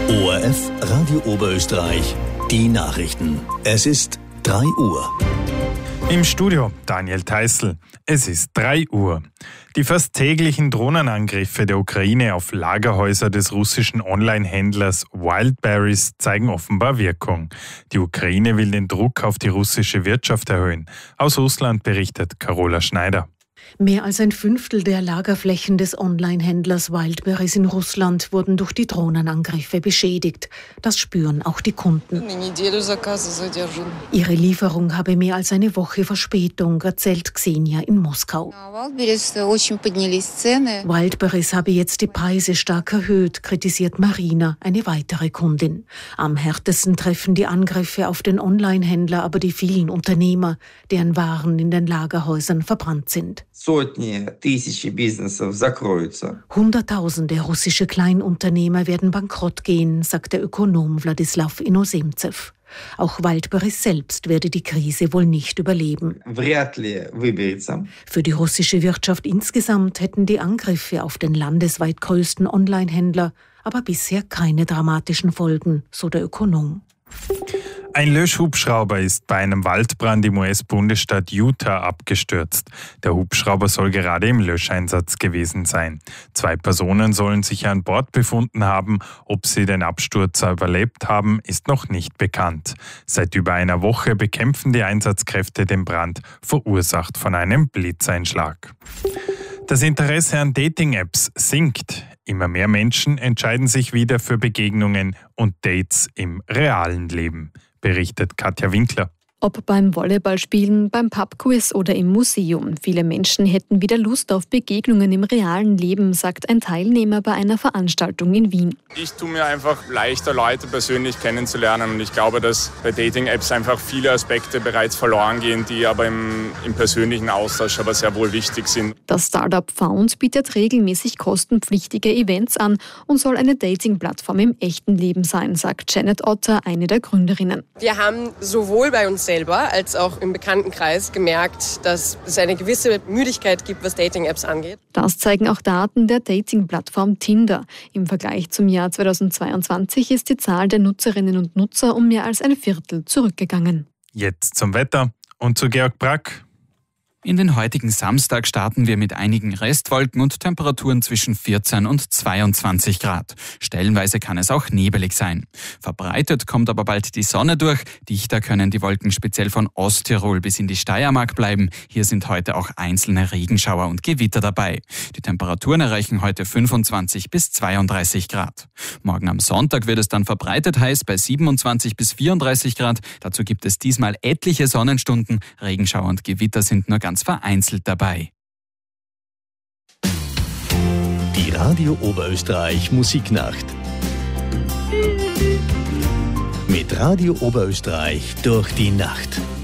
ORF Radio Oberösterreich, die Nachrichten. Es ist 3 Uhr. Im Studio Daniel Theißl. Es ist 3 Uhr. Die fast täglichen Drohnenangriffe der Ukraine auf Lagerhäuser des russischen Online-Händlers Wildberries zeigen offenbar Wirkung. Die Ukraine will den Druck auf die russische Wirtschaft erhöhen. Aus Russland berichtet Carola Schneider. Mehr als ein Fünftel der Lagerflächen des Online-Händlers Wildberries in Russland wurden durch die Drohnenangriffe beschädigt. Das spüren auch die Kunden. Ihre Lieferung habe mehr als eine Woche Verspätung, erzählt Xenia in Moskau. Wildberries habe jetzt die Preise stark erhöht, kritisiert Marina, eine weitere Kundin. Am härtesten treffen die Angriffe auf den Online-Händler aber die vielen Unternehmer, deren Waren in den Lagerhäusern verbrannt sind. Hunderttausende russische Kleinunternehmer werden bankrott gehen, sagt der Ökonom Wladislaw Inozemtsew. Auch Wildberries selbst werde die Krise wohl nicht überleben. Für die russische Wirtschaft insgesamt hätten die Angriffe auf den landesweit größten Online-Händler aber bisher keine dramatischen Folgen, so der Ökonom. Ein Löschhubschrauber ist bei einem Waldbrand im US-Bundesstaat Utah abgestürzt. Der Hubschrauber soll gerade im Löscheinsatz gewesen sein. 2 Personen sollen sich an Bord befunden haben. Ob sie den Absturz überlebt haben, ist noch nicht bekannt. Seit über einer Woche bekämpfen die Einsatzkräfte den Brand, verursacht von einem Blitzeinschlag. Das Interesse an Dating-Apps sinkt. Immer mehr Menschen entscheiden sich wieder für Begegnungen und Dates im realen Leben, berichtet Katja Winkler. Ob beim Volleyballspielen, beim Pubquiz oder im Museum. Viele Menschen hätten wieder Lust auf Begegnungen im realen Leben, sagt ein Teilnehmer bei einer Veranstaltung in Wien. Ich tue mir einfach leichter, Leute persönlich kennenzulernen. Und ich glaube, dass bei Dating-Apps einfach viele Aspekte bereits verloren gehen, die aber im persönlichen Austausch aber sehr wohl wichtig sind. Das Startup Found bietet regelmäßig kostenpflichtige Events an und soll eine Dating-Plattform im echten Leben sein, sagt Janet Otter, eine der Gründerinnen. Wir haben sowohl bei uns selber als auch im Bekanntenkreis gemerkt, dass es eine gewisse Müdigkeit gibt, was Dating-Apps angeht. Das zeigen auch Daten der Dating-Plattform Tinder. Im Vergleich zum Jahr 2022 ist die Zahl der Nutzerinnen und Nutzer um mehr als ein Viertel zurückgegangen. Jetzt zum Wetter und zu Georg Brack. In den heutigen Samstag starten wir mit einigen Restwolken und Temperaturen zwischen 14 und 22 Grad. Stellenweise kann es auch nebelig sein. Verbreitet kommt aber bald die Sonne durch. Dichter können die Wolken speziell von Osttirol bis in die Steiermark bleiben. Hier sind heute auch einzelne Regenschauer und Gewitter dabei. Die Temperaturen erreichen heute 25 bis 32 Grad. Morgen am Sonntag wird es dann verbreitet heiß bei 27 bis 34 Grad. Dazu gibt es diesmal etliche Sonnenstunden. Regenschauer und Gewitter sind nur ganz vereinzelt dabei. Die Radio Oberösterreich Musiknacht. Mit Radio Oberösterreich durch die Nacht.